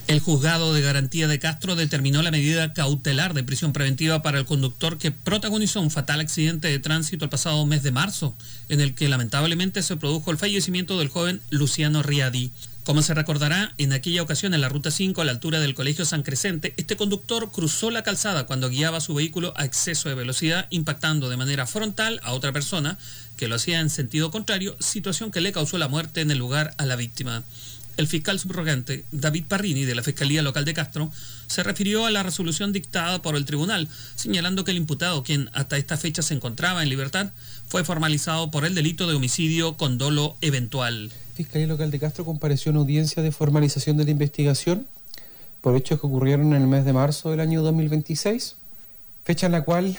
El juzgado de garantía de Castro determinó la medida cautelar de prisión preventiva para el conductor que protagonizó un fatal accidente de tránsito el pasado mes de marzo, en el que lamentablemente se produjo el fallecimiento del joven Luciano Riadi. Como se recordará, en aquella ocasión en la Ruta 5, a la altura del Colegio San Crescente, este conductor cruzó la calzada cuando guiaba su vehículo a exceso de velocidad, impactando de manera frontal a otra persona que lo hacía en sentido contrario, situación que le causó la muerte en el lugar a la víctima. El fiscal subrogante David Parrini, de la Fiscalía Local de Castro, se refirió a la resolución dictada por el tribunal, señalando que el imputado, quien hasta esta fecha se encontraba en libertad, fue formalizado por el delito de homicidio con dolo eventual. Fiscalía Local de Castro compareció en audiencia de formalización de la investigación por hechos que ocurrieron en el mes de marzo del año 2026, fecha en la cual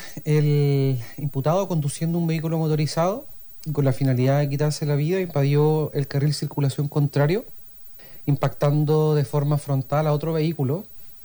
el imputado, conduciendo un vehículo motorizado con la finalidad de quitarse la vida, invadió el carril circulación contrario, impactando de forma frontal a otro vehículo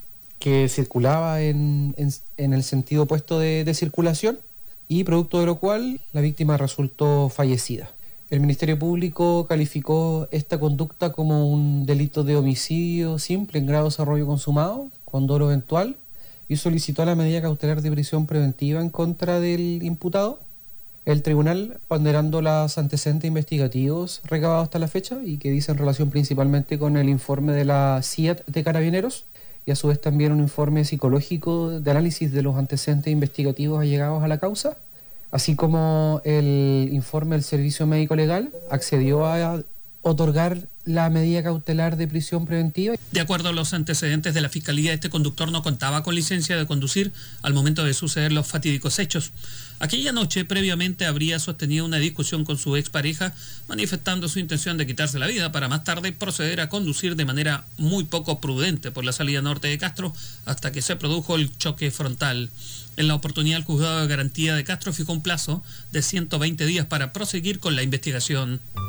que circulaba en el sentido opuesto de circulación, y producto de lo cual la víctima resultó fallecida. El Ministerio Público calificó esta conducta como un delito de homicidio simple en grado de desarrollo consumado, con dolo eventual, y solicitó la medida cautelar de prisión preventiva en contra del imputado. El tribunal, ponderando los antecedentes investigativos recabados hasta la fecha y que dicen relación principalmente con el informe de la CIAT de Carabineros, y a su vez también un informe psicológico de análisis de los antecedentes investigativos allegados a la causa, así como el informe del Servicio Médico Legal, accedió a otorgar la medida cautelar de prisión preventiva. De acuerdo a los antecedentes de la Fiscalía, este conductor no contaba con licencia de conducir al momento de suceder los fatídicos hechos. Aquella noche, previamente, habría sostenido una discusión con su expareja, manifestando su intención de quitarse la vida para más tarde proceder a conducir de manera muy poco prudente por la salida norte de Castro hasta que se produjo el choque frontal. En la oportunidad, el juzgado de garantía de Castro fijó un plazo de 120 días para proseguir con la investigación.